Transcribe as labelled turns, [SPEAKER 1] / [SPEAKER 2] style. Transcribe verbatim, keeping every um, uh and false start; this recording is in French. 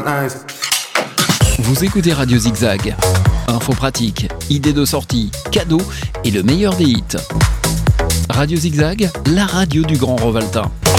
[SPEAKER 1] Vous écoutez Radio Zigzag. Infos pratiques, idées de sortie, cadeaux et le meilleur des hits. Radio Zigzag, la radio du Grand Rovaltain.